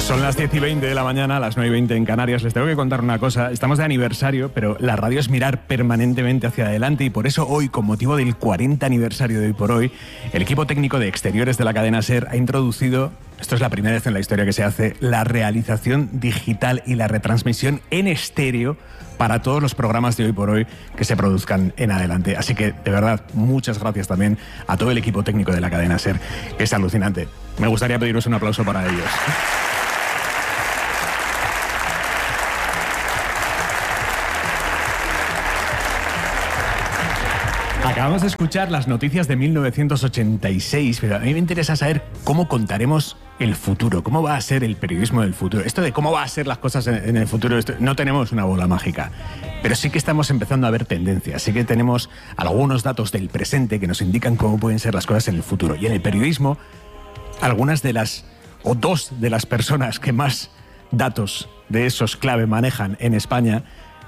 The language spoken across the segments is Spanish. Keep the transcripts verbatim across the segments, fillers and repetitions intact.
Son las diez y veinte de la mañana, las nueve y veinte en Canarias. Les tengo que contar una cosa. Estamos de aniversario, pero la radio es mirar permanentemente hacia adelante y por eso hoy, con motivo del cuarenta aniversario de Hoy por Hoy, el equipo técnico de exteriores de la cadena SER ha introducido, esto es la primera vez en la historia que se hace, la realización digital y la retransmisión en estéreo para todos los programas de Hoy por Hoy que se produzcan en adelante. Así que, de verdad, muchas gracias también a todo el equipo técnico de la cadena SER. Es alucinante. Me gustaría pediros un aplauso para ellos. Acabamos de escuchar las noticias de mil novecientos ochenta y seis, pero a mí me interesa saber cómo contaremos el futuro, cómo va a ser el periodismo del futuro. Esto de cómo va a ser las cosas en, en el futuro, esto, no tenemos una bola mágica, pero sí que estamos empezando a ver tendencias, sí que tenemos algunos datos del presente que nos indican cómo pueden ser las cosas en el futuro. Y en el periodismo, algunas de las, o dos de las personas que más datos de esos clave manejan en España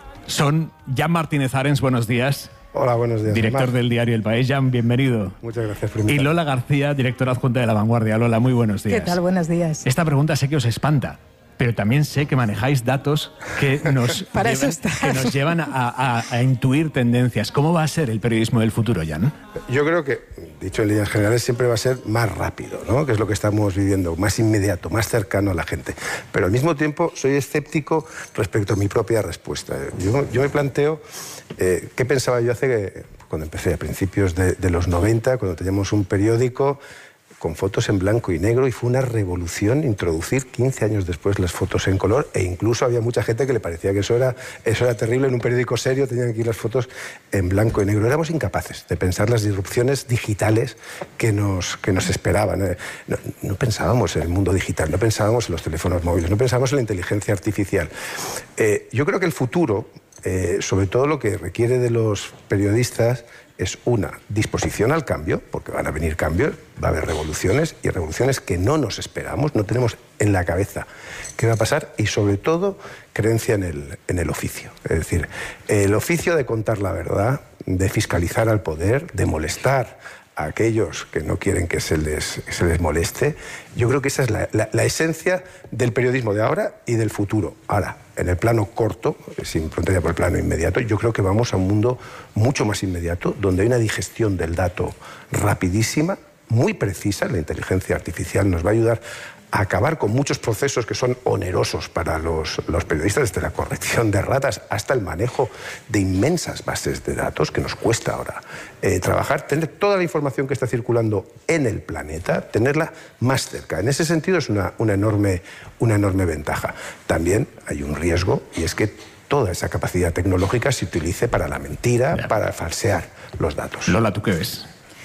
son Jan Martínez Arens, buenos días. Hola, buenos días. Director Mar. del diario El País. Jan, bienvenido. Muchas gracias por invitarme. Y Lola García, directora adjunta de La Vanguardia. Lola, muy buenos días. ¿Qué tal? Buenos días. Esta pregunta sé que os espanta, pero también sé que manejáis datos que nos, Para llevan, eso que nos llevan a, a, a intuir tendencias. ¿Cómo va a ser el periodismo del futuro, Jan? Yo creo que, dicho en líneas generales, siempre va a ser más rápido, ¿no? Que es lo que estamos viviendo, más inmediato, más cercano a la gente. Pero al mismo tiempo soy escéptico respecto a mi propia respuesta. Yo, yo me planteo eh, qué pensaba yo hace que, cuando empecé a principios de, de los noventa, cuando teníamos un periódico con fotos en blanco y negro, y fue una revolución introducir quince años después las fotos en color, e incluso había mucha gente que le parecía que eso era, eso era terrible. En un periódico serio tenían que ir las fotos en blanco y negro. Éramos incapaces de pensar las disrupciones digitales que nos, que nos esperaban. No, no pensábamos en el mundo digital, no pensábamos en los teléfonos móviles, no pensábamos en la inteligencia artificial. Eh, yo creo que el futuro, eh, sobre todo lo que requiere de los periodistas, es una disposición al cambio, porque van a venir cambios, va a haber revoluciones, y revoluciones que no nos esperamos, no tenemos en la cabeza qué va a pasar, y sobre todo creencia en el, en el oficio. Es decir, el oficio de contar la verdad, de fiscalizar al poder, de molestar a aquellos que no quieren que se les, se les moleste. Yo creo que esa es la, la, la esencia del periodismo de ahora y del futuro. Ahora, en el plano corto, sin frontera por el plano inmediato, yo creo que vamos a un mundo mucho más inmediato, donde hay una digestión del dato rapidísima, muy precisa. La inteligencia artificial nos va a ayudar a acabar con muchos procesos que son onerosos para los, los periodistas, desde la corrección de erratas hasta el manejo de inmensas bases de datos, que nos cuesta ahora eh, trabajar, tener toda la información que está circulando en el planeta, tenerla más cerca. En ese sentido es una, una, enorme, una enorme ventaja. También hay un riesgo, y es que toda esa capacidad tecnológica se utilice para la mentira, yeah. para falsear los datos. Lola, ¿tú qué ves?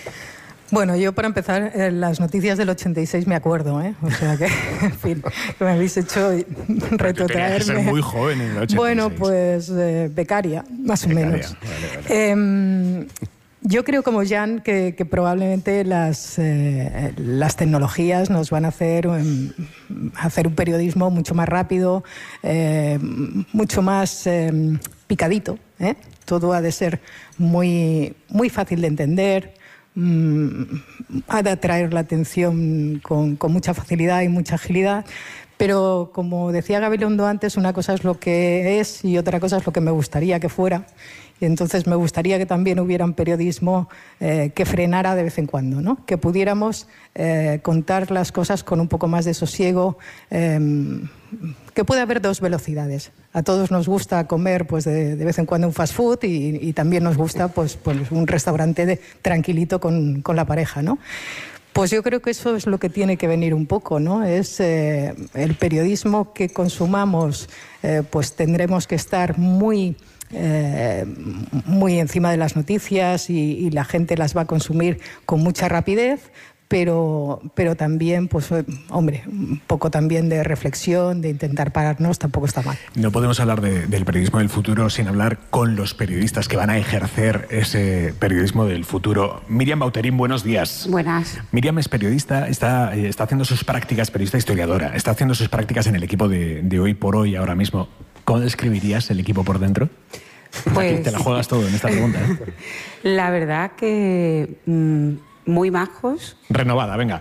Bueno, yo para empezar, eh, las noticias del ochenta y seis me acuerdo, ¿eh? O sea que, en fin, que me habéis hecho retrotraerme. Que ser muy joven en el ochenta y seis. Bueno, pues eh, becaria, más becaria. o menos. Vale, vale. Eh, yo creo, como Jan, que, que probablemente las, eh, las tecnologías nos van a hacer, um, hacer un periodismo mucho más rápido, eh, mucho más eh, picadito, ¿eh? Todo ha de ser muy, muy fácil de entender, ha de atraer la atención con, con mucha facilidad y mucha agilidad, pero como decía Gabilondo antes, una cosa es lo que es y otra cosa es lo que me gustaría que fuera. Y entonces me gustaría que también hubiera un periodismo eh, que frenara de vez en cuando, ¿no? Que pudiéramos eh, contar las cosas con un poco más de sosiego, eh, que puede haber dos velocidades. A todos nos gusta comer pues, de, de vez en cuando un fast food y, y también nos gusta pues, pues, un restaurante de, tranquilito con, con la pareja, ¿no? Pues yo creo que eso es lo que tiene que venir un poco, ¿no? Es eh, el periodismo que consumamos, eh, pues tendremos que estar muy... Eh, muy encima de las noticias y, y la gente las va a consumir con mucha rapidez, pero, pero también, pues, hombre, un poco también de reflexión, de intentar pararnos, tampoco está mal. No podemos hablar de, del periodismo del futuro sin hablar con los periodistas que van a ejercer ese periodismo del futuro. Miriam Bauterín, buenos días. Buenas. Miriam es periodista, está, está haciendo sus prácticas, periodista historiadora, está haciendo sus prácticas en el equipo de, de Hoy por Hoy ahora mismo. ¿Cómo describirías el equipo por dentro? Pues, aquí te la juegas todo en esta pregunta, ¿eh? La verdad que mmm, muy majos. Renovada, venga.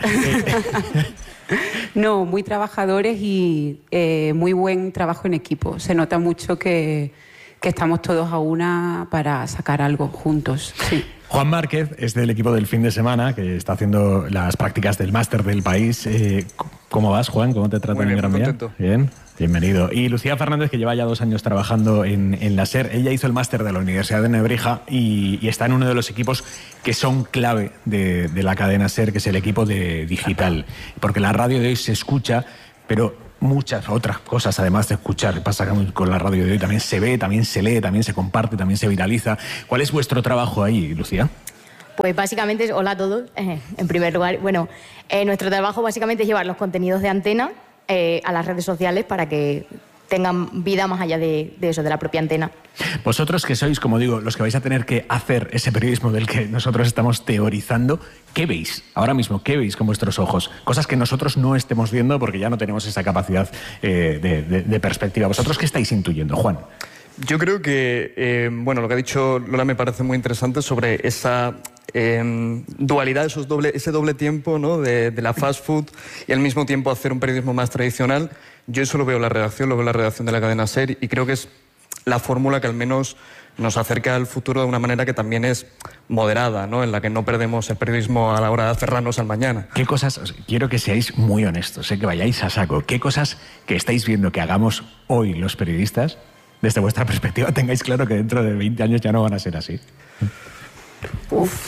No, muy trabajadores y eh, muy buen trabajo en equipo. Se nota mucho que, que estamos todos a una para sacar algo juntos. Sí. Juan Márquez es del equipo del fin de semana, que está haciendo las prácticas del máster del país. Eh, ¿Cómo vas, Juan? ¿Cómo te tratan en Gran Vía? Bien, bienvenido. Y Lucía Fernández, que lleva ya dos años trabajando en, en la SER. Ella hizo el máster de la Universidad de Nebrija y, y está en uno de los equipos que son clave de, de la cadena SER, que es el equipo de digital. Porque la radio de hoy se escucha, pero muchas otras cosas además de escuchar. Pasa con la radio de hoy, también se ve, también se lee, también se comparte, también se viraliza. ¿Cuál es vuestro trabajo ahí, Lucía? Pues básicamente, hola a todos. Eh, en primer lugar, bueno, eh, nuestro trabajo básicamente es llevar los contenidos de Antena eh, a las redes sociales para que tengan vida más allá de, de eso, de la propia antena. Vosotros que sois, como digo, los que vais a tener que hacer ese periodismo del que nosotros estamos teorizando, ¿qué veis ahora mismo? ¿Qué veis con vuestros ojos? Cosas que nosotros no estemos viendo porque ya no tenemos esa capacidad eh, de, de, de perspectiva. ¿Vosotros qué estáis intuyendo, Juan? Yo creo que, eh, bueno, lo que ha dicho Lola me parece muy interesante sobre esa eh, dualidad, esos doble, ese doble tiempo, ¿no?, de, de la fast food y al mismo tiempo hacer un periodismo más tradicional. Yo eso lo veo en la redacción, lo veo en la redacción de la cadena SER y creo que es la fórmula que al menos nos acerca al futuro de una manera que también es moderada, ¿no?, en la que no perdemos el periodismo a la hora de aferrarnos al mañana. ¿Qué cosas, quiero que seáis muy honestos, sé que vayáis a saco, qué cosas que estáis viendo que hagamos hoy los periodistas, desde vuestra perspectiva, tengáis claro que dentro de veinte años ya no van a ser así? Uf.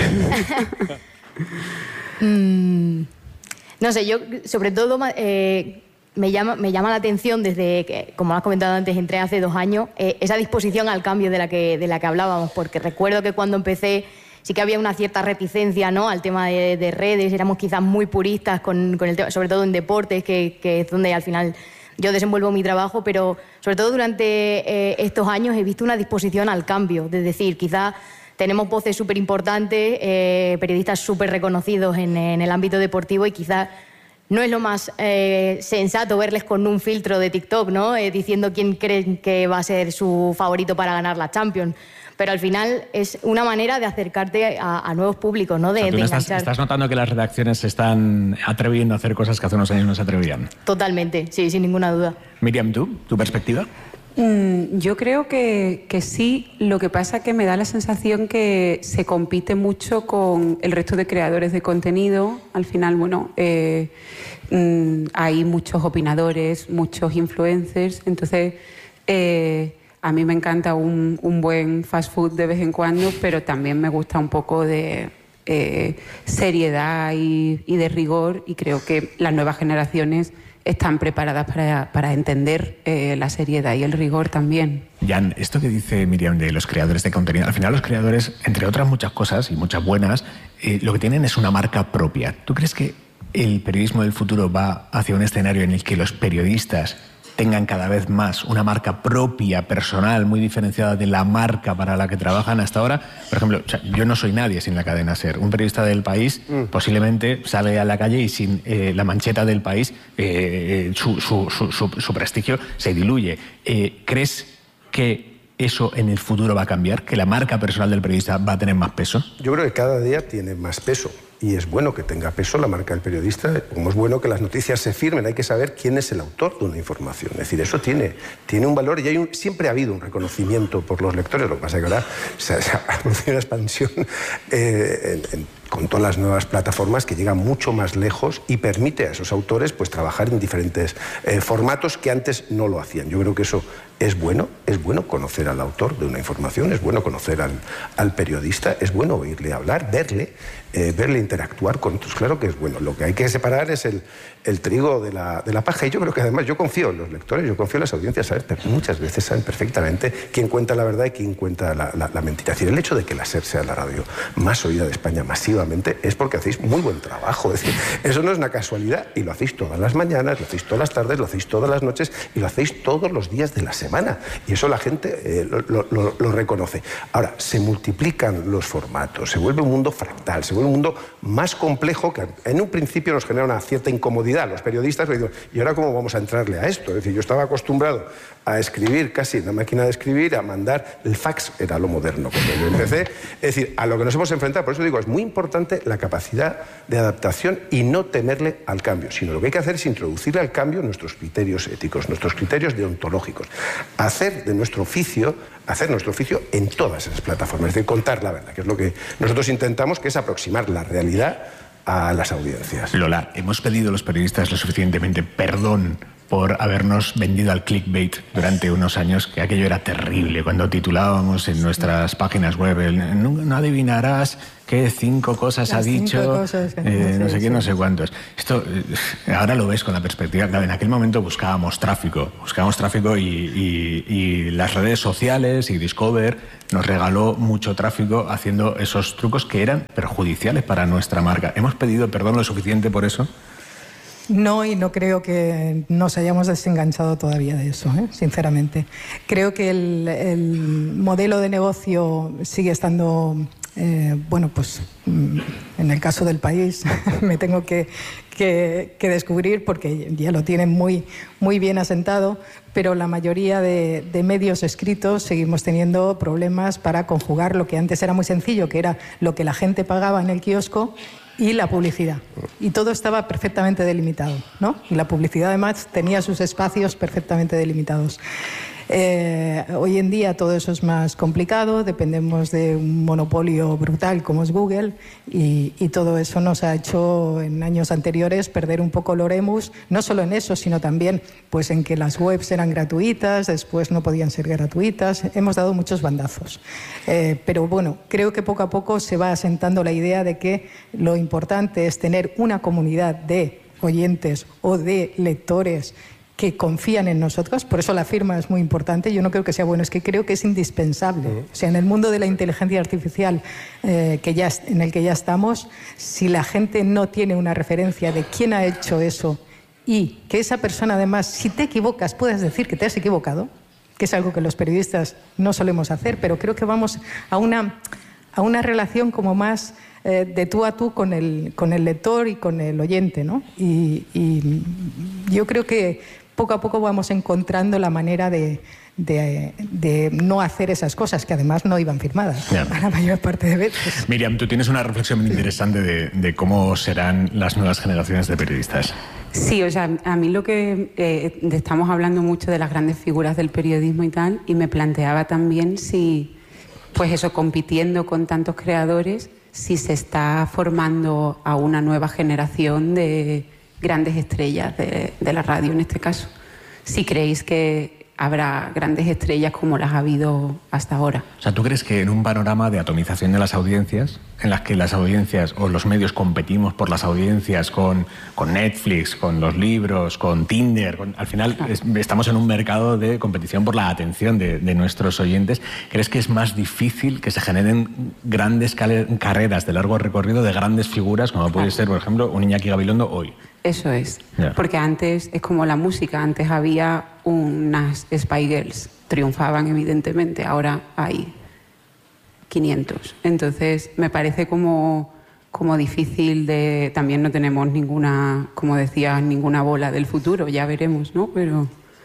mm, no sé, yo sobre todo eh, me, llama, me llama la atención desde que, como has comentado antes, entré hace dos años, eh, esa disposición al cambio de la, que, de la que hablábamos, porque recuerdo que cuando empecé sí que había una cierta reticencia, ¿no?, al tema de, de redes, éramos quizás muy puristas con, con el tema, sobre todo en deportes, que, que es donde al final yo desenvuelvo mi trabajo, pero sobre todo durante eh, estos años he visto una disposición al cambio, es decir, quizás tenemos voces súper importantes, eh, periodistas súper reconocidos en, en el ámbito deportivo y quizás no es lo más eh, sensato verles con un filtro de TikTok, ¿no?, eh, diciendo quién creen que va a ser su favorito para ganar la Champions. Pero al final es una manera de acercarte a, a nuevos públicos, ¿no? De, o sea, ¿tú de estás, enganchar. ¿Estás notando que las redacciones se están atreviendo a hacer cosas que hace unos años no se atrevían? Totalmente, sí, sin ninguna duda. Miriam, ¿tú? ¿Tu perspectiva? Mm, yo creo que, que sí. Lo que pasa es que me da la sensación que se compite mucho con el resto de creadores de contenido. Al final, bueno, eh, mm, hay muchos opinadores, muchos influencers. Entonces, eh, a mí me encanta un, un buen fast food de vez en cuando, pero también me gusta un poco de eh, seriedad y, y de rigor, y creo que las nuevas generaciones están preparadas para, para entender eh, la seriedad y el rigor también. Jan, esto que dice Miriam de los creadores de contenido, al final los creadores, entre otras muchas cosas y muchas buenas, eh, lo que tienen es una marca propia. ¿Tú crees que el periodismo del futuro va hacia un escenario en el que los periodistas tengan cada vez más una marca propia, personal, muy diferenciada de la marca para la que trabajan hasta ahora? Por ejemplo, o sea, yo no soy nadie sin la cadena SER. Un periodista del País mm. posiblemente sale a la calle y sin eh, la mancheta del País eh, su, su, su, su, su prestigio se diluye. Eh, ¿Crees que eso en el futuro va a cambiar? ¿Que la marca personal del periodista va a tener más peso? Yo creo que cada día tiene más peso. Y es bueno que tenga peso la marca del periodista, como es bueno que las noticias se firmen, hay que saber quién es el autor de una información. Es decir, eso tiene, tiene un valor y hay un, siempre ha habido un reconocimiento por los lectores. Lo que pasa es que ahora se, se ha producido una expansión eh, en, en, con todas las nuevas plataformas que llega mucho más lejos y permite a esos autores pues trabajar en diferentes eh, formatos que antes no lo hacían. Yo creo que eso es bueno, es bueno conocer al autor de una información, es bueno conocer al, al periodista, es bueno oírle hablar, verle, eh, verle interactuar con otros. Claro que es bueno. Lo que hay que separar es el, el trigo de la, de la paja, y yo creo que además yo confío en los lectores, yo confío en las audiencias, ¿sabes? Pero muchas veces saben perfectamente quién cuenta la verdad y quién cuenta la, la, la mentira. Es decir, el hecho de que la SER sea la radio más oída de España masivamente es porque hacéis muy buen trabajo. Es decir, eso no es una casualidad, y lo hacéis todas las mañanas, lo hacéis todas las tardes, lo hacéis todas las noches y lo hacéis todos los días de la semana, y eso la gente eh, lo, lo, lo reconoce. Ahora, se multiplican los formatos, se vuelve un mundo fractal, se vuelve un mundo más complejo que en un principio nos genera una cierta incomodidad. Los periodistas, digo, ¿y ahora cómo vamos a entrarle a esto? Es decir, yo estaba acostumbrado a escribir casi en la máquina de escribir, a mandar, el fax era lo moderno cuando yo empecé. Es decir, a lo que nos hemos enfrentado, por eso digo, es muy importante la capacidad de adaptación y no temerle al cambio, sino lo que hay que hacer es introducirle al cambio nuestros criterios éticos, nuestros criterios deontológicos, hacer de nuestro oficio, hacer nuestro oficio en todas esas plataformas, es decir, contar la verdad, que es lo que nosotros intentamos, que es aproximar la realidad a las audiencias. Lola, ¿hemos pedido los periodistas lo suficientemente perdón por habernos vendido al clickbait durante unos años, que aquello era terrible, cuando titulábamos en nuestras páginas web, el, no, no adivinarás qué cinco cosas Las ha dicho, cosas que, eh, no, no sé, sé qué, sí. no sé cuántos. Esto, eh, ahora lo ves con la perspectiva, claro, en aquel momento buscábamos tráfico, buscábamos tráfico y, y, y las redes sociales y Discover nos regaló mucho tráfico haciendo esos trucos que eran perjudiciales para nuestra marca. ¿Hemos pedido perdón lo suficiente por eso? No, y no creo que nos hayamos desenganchado todavía de eso, ¿eh? Sinceramente. Creo que el, el modelo de negocio sigue estando, eh, bueno, pues en el caso del país me tengo que, que, que descubrir porque ya lo tienen muy, muy bien asentado, pero la mayoría de, de medios escritos seguimos teniendo problemas para conjugar lo que antes era muy sencillo, que era lo que la gente pagaba en el kiosco, y la publicidad. Y todo estaba perfectamente delimitado, ¿no? Y la publicidad además tenía sus espacios perfectamente delimitados. Eh, hoy en día todo eso es más complicado, dependemos de un monopolio brutal como es Google y, y todo eso nos ha hecho en años anteriores perder un poco el oremus, no solo en eso, sino también pues, en que las webs eran gratuitas, después no podían ser gratuitas, hemos dado muchos bandazos. Eh, pero bueno, creo que poco a poco se va asentando la idea de que lo importante es tener una comunidad de oyentes o de lectores que confían en nosotros, por eso la firma es muy importante. Yo no creo que sea bueno, es que creo que es indispensable. O sea, en el mundo de la inteligencia artificial eh, que ya, en el que ya estamos, si la gente no tiene una referencia de quién ha hecho eso y que esa persona además, si te equivocas, puedas decir que te has equivocado, que es algo que los periodistas no solemos hacer, pero creo que vamos a una, a una relación como más eh, de tú a tú con el, con el lector y con el oyente, ¿no? Y, y yo creo que poco a poco vamos encontrando la manera de, de, de no hacer esas cosas, que además no iban firmadas yeah. la mayor parte de veces. Miriam, tú tienes una reflexión muy interesante de, de cómo serán las nuevas generaciones de periodistas. Sí, o sea, a mí lo que eh, estamos hablando mucho de las grandes figuras del periodismo y tal, y me planteaba también si, pues eso, compitiendo con tantos creadores, si se está formando a una nueva generación de grandes estrellas de, de la radio en este caso. Si creéis que habrá grandes estrellas como las ha habido hasta ahora. O sea, ¿tú crees que en un panorama de atomización de las audiencias, en las que las audiencias o los medios competimos por las audiencias con, con Netflix, con los libros, con Tinder, con, al final claro. es, estamos en un mercado de competición por la atención de, de nuestros oyentes, ¿crees que es más difícil que se generen grandes carreras de largo recorrido de grandes figuras, como puede claro. ser, por ejemplo, un Iñaki Gabilondo hoy? Eso es, yeah. porque antes es como la música, antes había unas Spy Girls, triunfaban evidentemente, ahora hay quinientos. Entonces me parece como, como difícil de... También no tenemos ninguna, como decías, ninguna bola del futuro, ya veremos, ¿no? Pero...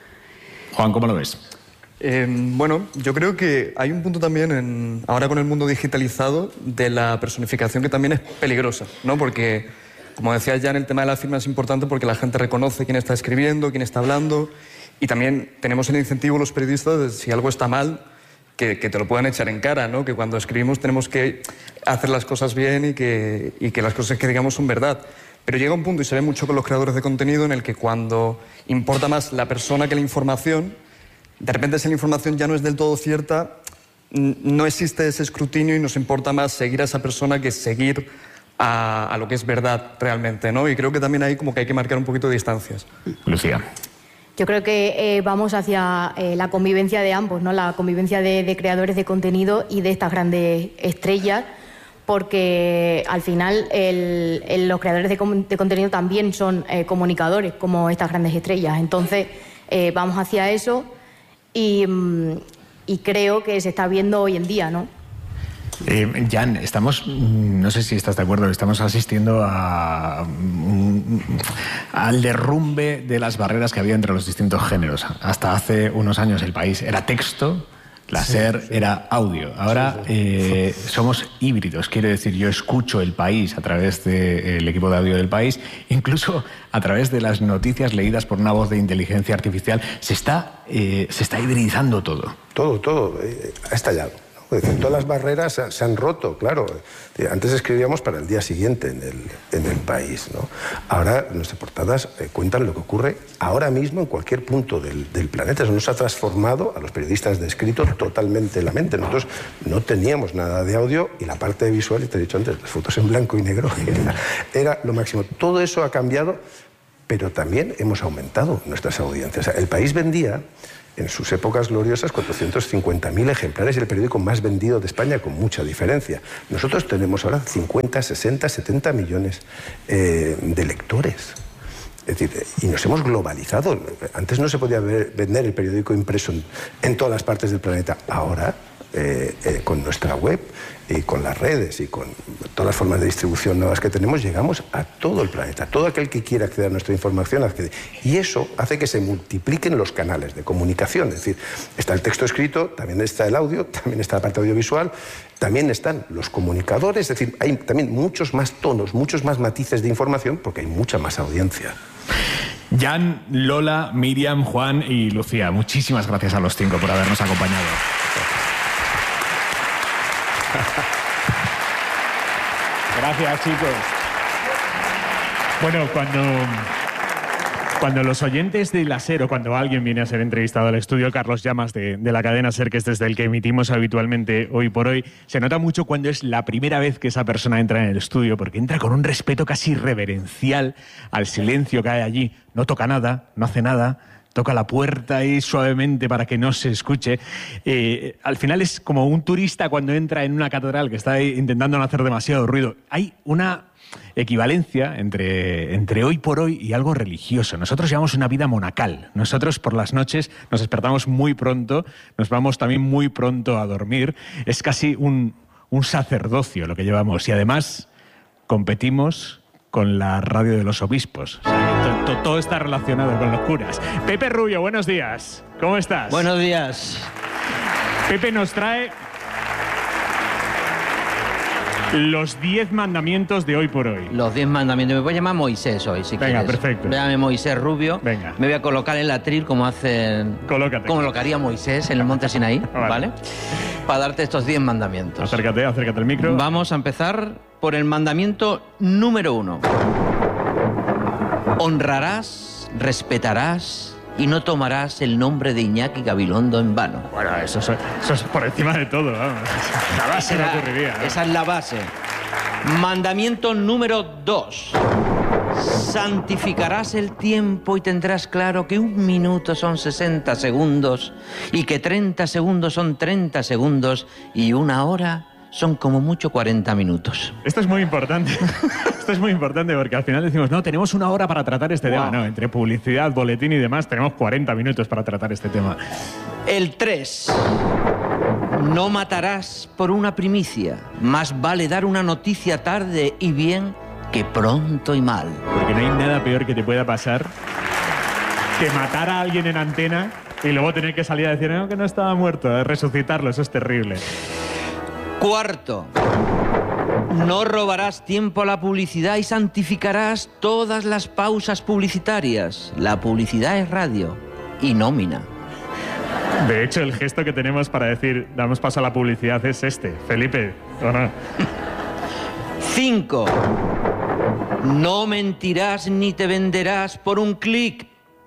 Juan, ¿cómo lo ves? Eh, bueno, yo creo que hay un punto también, en, ahora con el mundo digitalizado, de la personificación que también es peligrosa, ¿no? Porque... Como decía ya, en el tema de la firma es importante porque la gente reconoce quién está escribiendo, quién está hablando, y también tenemos el incentivo los periodistas de si algo está mal, que, que te lo puedan echar en cara, ¿no? Que cuando escribimos tenemos que hacer las cosas bien y que, y que las cosas que digamos son verdad. Pero llega un punto, y se ve mucho con los creadores de contenido, en el que cuando importa más la persona que la información, de repente si la información ya no es del todo cierta, no existe ese escrutinio y nos importa más seguir a esa persona que seguir A, a lo que es verdad realmente, ¿no? Y creo que también ahí como que hay que marcar un poquito de distancias. Lucía. Yo creo que eh, vamos hacia eh, la convivencia de ambos, ¿no? La convivencia de, de creadores de contenido y de estas grandes estrellas, porque al final el, el, los creadores de, de contenido también son eh, comunicadores, como estas grandes estrellas. Entonces eh, vamos hacia eso y, y creo que se está viendo hoy en día, ¿no? Eh, Jan, estamos, no sé si estás de acuerdo, estamos asistiendo a, um, al derrumbe de las barreras que había entre los distintos géneros. Hasta hace unos años el país era texto, la SER sí, sí. era audio. Ahora sí, sí. Eh, somos híbridos, quiere decir, yo escucho el país a través del equipo de audio del país, incluso a través de las noticias leídas por una voz de inteligencia artificial. Se está, eh, se está hibridizando todo. Todo, todo, eh, ha estallado. Es decir, todas las barreras se han roto, claro. Antes escribíamos para el día siguiente en el, en el país, ¿no? Ahora nuestras portadas eh, cuentan lo que ocurre ahora mismo en cualquier punto del, del planeta. Eso nos ha transformado a los periodistas de escrito totalmente la mente. Nosotros no teníamos nada de audio y la parte visual, y te he dicho antes, las fotos en blanco y negro, era, era lo máximo. Todo eso ha cambiado, pero también hemos aumentado nuestras audiencias. El país vendía en sus épocas gloriosas cuatrocientos cincuenta mil ejemplares y el periódico más vendido de España con mucha diferencia. Nosotros tenemos ahora cincuenta, sesenta, setenta millones eh, de lectores. Es decir, y nos hemos globalizado. Antes no se podía ver, vender el periódico impreso en, en todas las partes del planeta. Ahora, eh, eh, con nuestra web y con las redes y con todas las formas de distribución nuevas que tenemos, llegamos a todo el planeta. Todo aquel que quiera acceder a nuestra información accede. Y eso hace que se multipliquen los canales de comunicación. Es decir, está el texto escrito, también está el audio, también está la parte audiovisual, también están los comunicadores. Es decir, hay también muchos más tonos, muchos más matices de información porque hay mucha más audiencia. Jan, Lola, Miriam, Juan y Lucía, muchísimas gracias a los cinco por habernos acompañado. Gracias, chicos. Bueno, cuando, cuando los oyentes de la SER o cuando alguien viene a ser entrevistado al estudio, Carlos Llamas de, de la cadena SER, que es desde el que emitimos habitualmente Hoy por Hoy, se nota mucho cuando es la primera vez que esa persona entra en el estudio, porque entra con un respeto casi reverencial al silencio que hay allí. No toca nada, no hace nada, toca la puerta ahí suavemente para que no se escuche. Eh, al final es como un turista cuando entra en una catedral que está intentando no hacer demasiado ruido. Hay una equivalencia entre, entre Hoy por Hoy y algo religioso. Nosotros llevamos una vida monacal. Nosotros por las noches nos despertamos muy pronto, nos vamos también muy pronto a dormir. Es casi un, un sacerdocio lo que llevamos. Y además competimos con la radio de los obispos. O sea, to, to, todo está relacionado con los curas. Pepe Rubio, buenos días. ¿Cómo estás? Buenos días. Pepe nos trae los diez mandamientos de Hoy por Hoy. Los diez mandamientos. Me voy a llamar Moisés hoy, si Venga, quieres. perfecto. Llámame Moisés Rubio. Venga. Me voy a colocar en el atril como hace... Colócate. Como lo que haría Moisés en el monte Sinaí, ¿vale? ¿vale? Para darte estos diez mandamientos. Acércate, acércate al micro. Vamos a empezar por el mandamiento número uno. Honrarás, respetarás y no tomarás el nombre de Iñaki Gabilondo en vano. Bueno, eso es, eso es por encima de todo, vamos. La base no ocurriría, ¿no? Esa es la base. Mandamiento número dos. Santificarás el tiempo y tendrás claro que un minuto son sesenta segundos y que treinta segundos son treinta segundos y una hora son como mucho cuarenta minutos. Esto es muy importante. Esto es muy importante porque al final decimos, no, tenemos una hora para tratar este wow. tema. No, entre publicidad, boletín y demás, tenemos cuarenta minutos para tratar este tema. El tres. No matarás por una primicia. Más vale dar una noticia tarde y bien que pronto y mal. Porque no hay nada peor que te pueda pasar que matar a alguien en antena y luego tener que salir a decir, no, que no estaba muerto, resucitarlo, eso es terrible. Cuarto, no robarás tiempo a la publicidad y santificarás todas las pausas publicitarias. La publicidad es radio y nómina. De hecho, el gesto que tenemos para decir damos paso a la publicidad es este. Felipe, ¿o no? Cinco, no mentirás ni te venderás por un clic.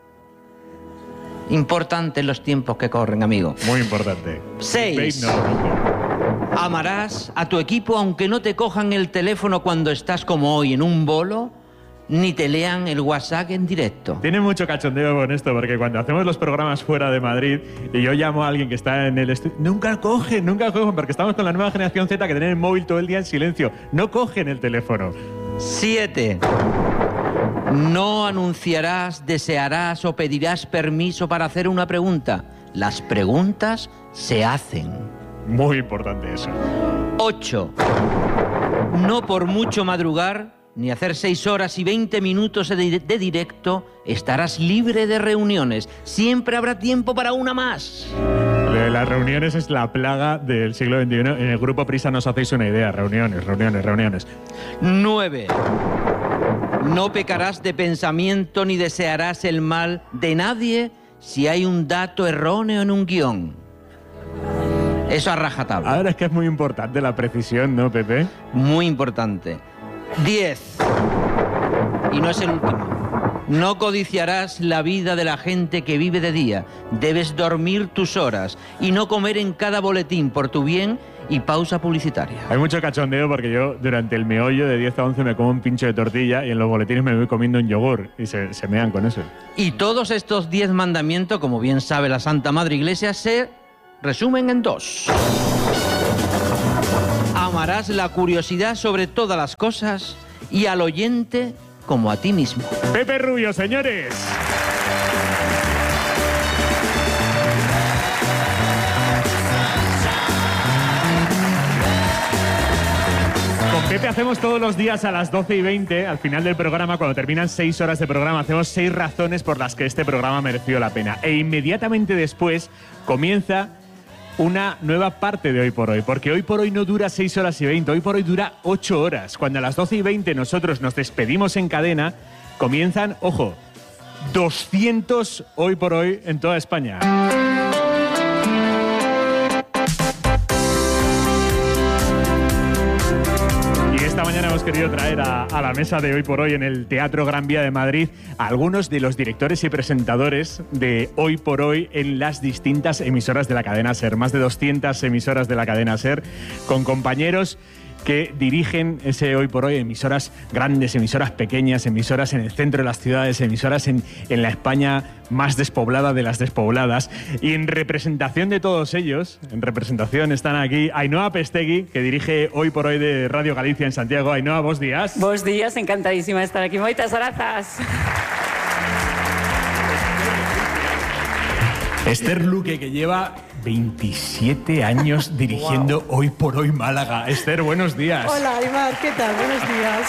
Importante en los tiempos que corren, amigo. Muy importante. Seis. No, no. Amarás a tu equipo aunque no te cojan el teléfono cuando estás como hoy en un bolo, ni te lean el WhatsApp en directo. Tiene mucho cachondeo con esto, porque cuando hacemos los programas fuera de Madrid y yo llamo a alguien que está en el estudio, nunca cogen, nunca cogen, porque estamos con la nueva generación Z que tienen el móvil todo el día en silencio. No cogen el teléfono. Siete. No anunciarás, desearás o pedirás permiso para hacer una pregunta. Las preguntas se hacen. Muy importante eso. ocho. No por mucho madrugar, ni hacer seis horas y veinte minutos de, de directo, estarás libre de reuniones. Siempre habrá tiempo para una más. De las reuniones es la plaga del siglo veintiuno. En el grupo Prisa no os hacéis una idea. Reuniones, reuniones, reuniones. nueve. No pecarás de pensamiento ni desearás el mal de nadie si hay un dato erróneo en un guión. Eso a rajatabla. Ahora es que es muy importante la precisión, ¿no, Pepe? Muy importante. diez. Y no es el último. No codiciarás la vida de la gente que vive de día. Debes dormir tus horas y no comer en cada boletín por tu bien y pausa publicitaria. Hay mucho cachondeo porque yo durante el meollo de diez a once me como un pincho de tortilla y en los boletines me voy comiendo un yogur y se, se mean con eso. Y todos estos diez mandamientos, como bien sabe la Santa Madre Iglesia, se resumen en dos. Amarás la curiosidad sobre todas las cosas y al oyente como a ti mismo. Pepe Rubio, señores. Con Pepe hacemos todos los días a las doce y veinte, al final del programa, cuando terminan seis horas de programa, hacemos seis razones por las que este programa mereció la pena. E inmediatamente después comienza una nueva parte de Hoy por Hoy, porque Hoy por Hoy no dura seis horas y veinte, Hoy por Hoy dura ocho horas. Cuando a las doce y veinte nosotros nos despedimos en cadena, comienzan, ojo, doscientos Hoy por Hoy en toda España. Y esta mañana hemos querido traer a, a la mesa de Hoy por Hoy en el Teatro Gran Vía de Madrid a algunos de los directores y presentadores de Hoy por Hoy en las distintas emisoras de la cadena SER. Más de doscientas emisoras de la cadena SER, con compañeros que dirigen ese Hoy por Hoy, emisoras grandes, emisoras pequeñas, emisoras en el centro de las ciudades, emisoras en, en la España más despoblada de las despobladas. Y en representación de todos ellos, en representación están aquí Ainhoa Pestegui, que dirige Hoy por Hoy de Radio Galicia en Santiago. Ainhoa, bos días. Bos días, encantadísima de estar aquí. Moitas grazas. Esther Luque, que lleva veintisiete años dirigiendo wow. Hoy por Hoy Málaga. Esther, buenos días. Hola, Aymar, ¿qué tal? Buenos días.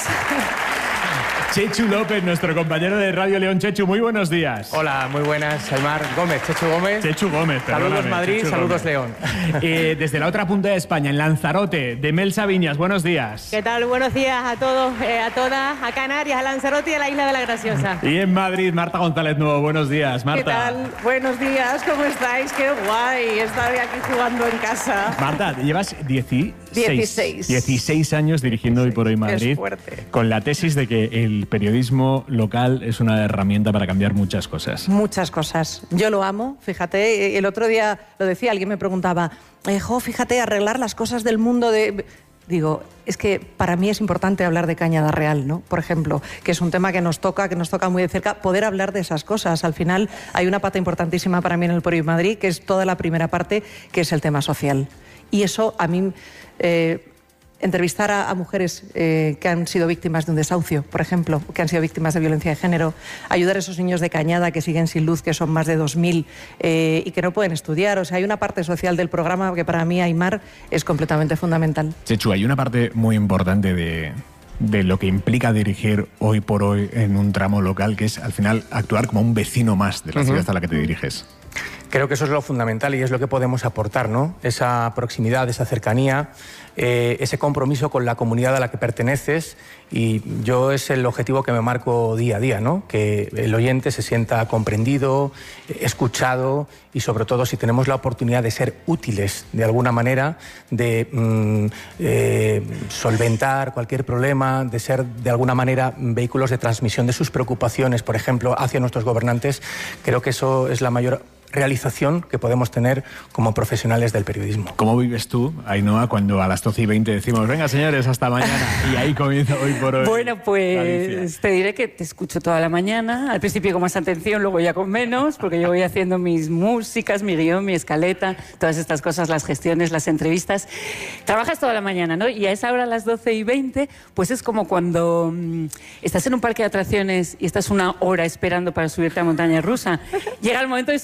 Chechu López, nuestro compañero de Radio León. Chechu, muy buenos días. Hola, muy buenas, Aymar. Gómez, Chechu Gómez. Chechu Gómez, perdóname. Saludos Madrid, Chechu saludos Gómez. León. Eh, desde la otra punta de España, en Lanzarote, de Mel Sabiñas, buenos días. ¿Qué tal? Buenos días a todos, eh, a todas, a Canarias, a Lanzarote y a la Isla de la Graciosa. Y en Madrid, Marta González Nuevo, buenos días. Marta. ¿Qué tal? Buenos días, ¿cómo estáis? Qué guay, estar aquí jugando en casa. Marta, llevas dieciséis, dieciséis. dieciséis años dirigiendo Hoy por Hoy Madrid. Es fuerte. Con la tesis de que el periodismo local es una herramienta para cambiar muchas cosas. Muchas cosas. Yo lo amo, fíjate. El otro día lo decía, alguien me preguntaba, eh, jo, fíjate, arreglar las cosas del mundo de... Digo, es que para mí es importante hablar de Cañada Real, ¿no? Por ejemplo, que es un tema que nos toca, que nos toca muy de cerca, poder hablar de esas cosas. Al final hay una pata importantísima para mí en el Por Hoy Madrid, que es toda la primera parte, que es el tema social. Y eso a mí... Eh, entrevistar a, a mujeres eh, que han sido víctimas de un desahucio, por ejemplo, que han sido víctimas de violencia de género, ayudar a esos niños de Cañada que siguen sin luz, que son más de dos mil eh, y que no pueden estudiar. O sea, hay una parte social del programa que para mí, Aymar, es completamente fundamental. Chechu, hay una parte muy importante de, de lo que implica dirigir Hoy por Hoy en un tramo local, que es al final actuar como un vecino más de la ciudad uh-huh. a la que te diriges. Creo que eso es lo fundamental y es lo que podemos aportar, ¿no? Esa proximidad, esa cercanía, eh, ese compromiso con la comunidad a la que perteneces, y yo es el objetivo que me marco día a día, ¿no? Que el oyente se sienta comprendido, escuchado y sobre todo si tenemos la oportunidad de ser útiles de alguna manera, de mm, eh, solventar cualquier problema, de ser de alguna manera vehículos de transmisión de sus preocupaciones, por ejemplo, hacia nuestros gobernantes, creo que eso es la mayor realización que podemos tener como profesionales del periodismo. ¿Cómo vives tú, Ainhoa, cuando a las doce y veinte decimos, venga señores, hasta mañana, y ahí comienza Hoy por Hoy? Bueno, pues te diré que te escucho toda la mañana, al principio con más atención, luego ya con menos, porque yo voy haciendo mis músicas, mi guión, mi escaleta, todas estas cosas, las gestiones, las entrevistas. Trabajas toda la mañana, ¿no? Y a esa hora, a las doce y veinte, pues es como cuando mmm, estás en un parque de atracciones y estás una hora esperando para subirte a montaña rusa. Llega el momento de subirte y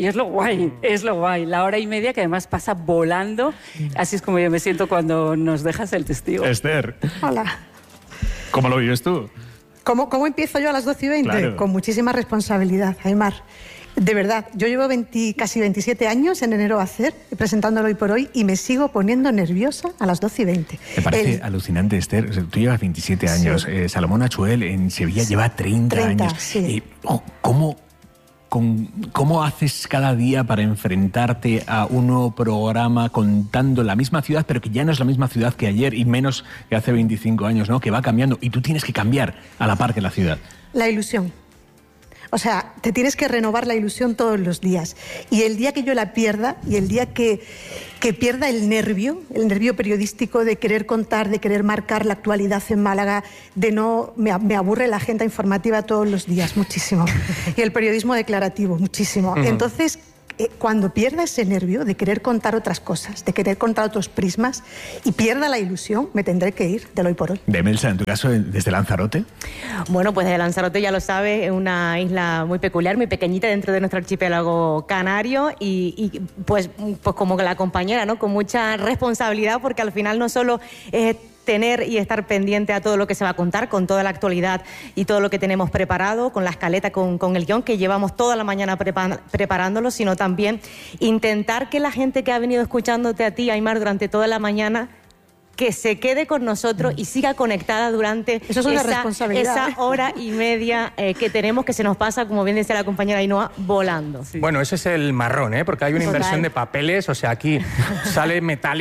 y es lo guay, es lo guay. La hora y media que además pasa volando. Así es como yo me siento cuando nos dejas el testigo. Esther. Hola. ¿Cómo lo vives tú? ¿Cómo, cómo empiezo yo a las doce y veinte? Claro. Con muchísima responsabilidad, Aimar. De verdad, yo llevo veinte, casi veintisiete años, en enero va a hacer, presentándolo hoy por hoy, y me sigo poniendo nerviosa a las doce y veinte. Me parece El... alucinante, Esther. O sea, tú llevas veintisiete años. Sí. Eh, Salomón Achuel en Sevilla Sí. lleva treinta, treinta años. sí. Eh, oh, ¿cómo, con, ¿Cómo haces cada día para enfrentarte a un nuevo programa contando la misma ciudad, pero que ya no es la misma ciudad que ayer y menos que hace veinticinco años, ¿no? Que va cambiando y tú tienes que cambiar a la par que la ciudad? La ilusión. O sea, te tienes que renovar la ilusión todos los días. Y el día que yo la pierda, y el día que, que pierda el nervio, el nervio periodístico de querer contar, de querer marcar la actualidad en Málaga, de no... Me, me aburre la agenda informativa todos los días, muchísimo. Y el periodismo declarativo, muchísimo. Uh-huh. Entonces, eh, cuando pierda ese nervio de querer contar otras cosas, de querer contar otros prismas, y pierda la ilusión, me tendré que ir del hoy por hoy. Demelsa, en tu caso, desde Lanzarote. Bueno, pues de Lanzarote, ya lo sabes, es una isla muy peculiar, muy pequeñita dentro de nuestro archipiélago canario y, y pues, pues como la compañera, ¿no? Con mucha responsabilidad, porque al final no solo es tener y estar pendiente a todo lo que se va a contar, con toda la actualidad y todo lo que tenemos preparado, con la escaleta, con, con el guión, que llevamos toda la mañana prepa- preparándolo, sino también intentar que la gente que ha venido escuchándote a ti, Aimar, durante toda la mañana, que se quede con nosotros y siga conectada durante Eso es una esa, responsabilidad. esa hora y media eh, que tenemos, que se nos pasa, como bien decía la compañera Ainhoa, volando. Bueno, ese es el marrón, ¿eh? Porque hay una Total. inversión de papeles, o sea, aquí sale metálico.